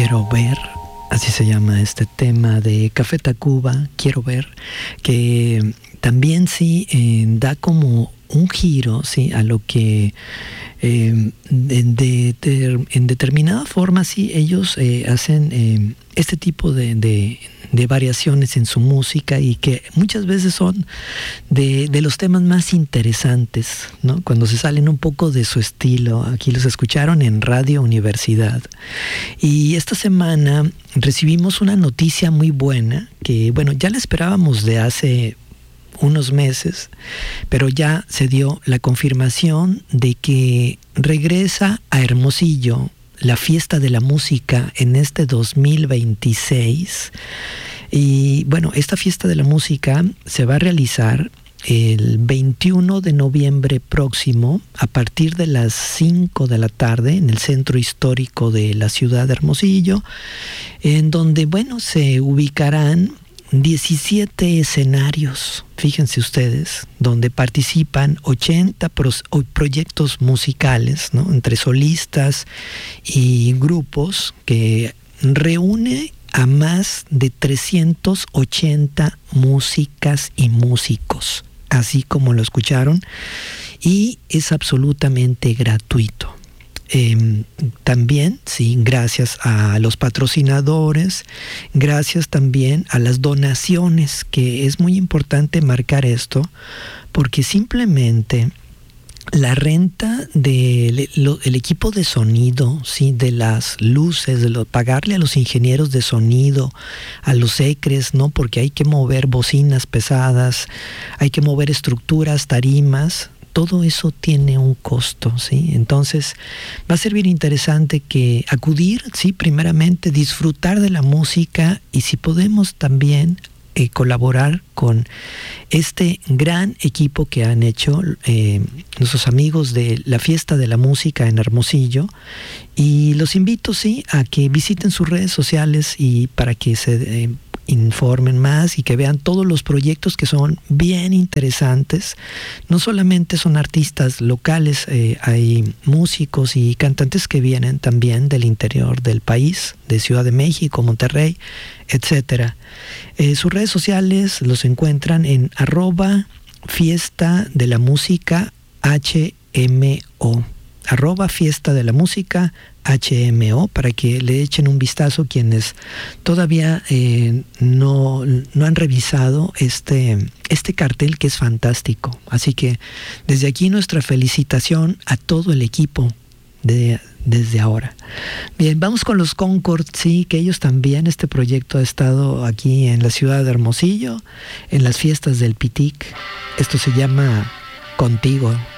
Quiero ver, así se llama este tema de Café Tacuba, Quiero ver, que también sí da como un giro, sí, a lo que en determinada forma sí ellos hacen este tipo de variaciones en su música, y que muchas veces son de los temas más interesantes, ¿no? Cuando se salen un poco de su estilo. Aquí los escucharon en Radio Universidad. Y esta semana recibimos una noticia muy buena, que bueno, ya la esperábamos de hace unos meses, pero ya se dio la confirmación de que regresa a Hermosillo la Fiesta de la Música en este 2026. Y bueno, esta Fiesta de la Música se va a realizar el 21 de noviembre próximo, a partir de las 5 de la tarde, en el centro histórico de la ciudad de Hermosillo, en donde, bueno, se ubicarán 17 escenarios, fíjense ustedes, donde participan 80 proyectos musicales, ¿no? Entre solistas y grupos, que reúne a más de 380 músicas y músicos, así como lo escucharon, y es absolutamente gratuito. También, sí, gracias a los patrocinadores, gracias también a las donaciones, que es muy importante marcar esto, porque simplemente la renta del equipo de sonido, sí, de las luces, pagarle a los ingenieros de sonido, a los ECRES, ¿no? Porque hay que mover bocinas pesadas, hay que mover estructuras, tarimas. Todo eso tiene un costo, ¿sí? Entonces va a ser bien interesante que acudir, sí, primeramente disfrutar de la música, y si podemos también colaborar con este gran equipo que han hecho nuestros amigos de la Fiesta de la Música en Hermosillo. Y los invito, sí, a que visiten sus redes sociales, y para que se informen más y que vean todos los proyectos, que son bien interesantes. No solamente son artistas locales, hay músicos y cantantes que vienen también del interior del país, de Ciudad de México, Monterrey, etcétera. Sus redes sociales los encuentran en @Fiesta de la Música HMO, @Fiesta de la Música HMO, para que le echen un vistazo quienes todavía no han revisado este cartel, que es fantástico. Así que desde aquí nuestra felicitación a todo el equipo desde ahora. Bien, vamos con los Concord, sí, que ellos también, este proyecto ha estado aquí en la ciudad de Hermosillo, en las fiestas del Pitic. Esto se llama Contigo.